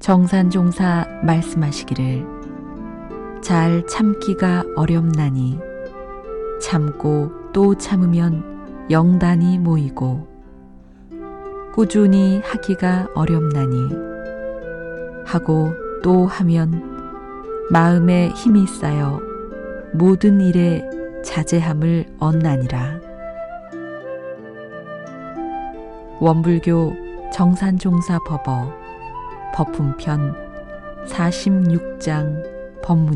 정산종사 말씀하시기를 잘 참기가 어렵나니 참고 또 참으면 영단이 모이고 꾸준히 하기가 어렵나니 하고 또 하면 마음에 힘이 쌓여 모든 일에 자제함을 얻나니라. 원불교 정산종사 법어 법품편 46장 법문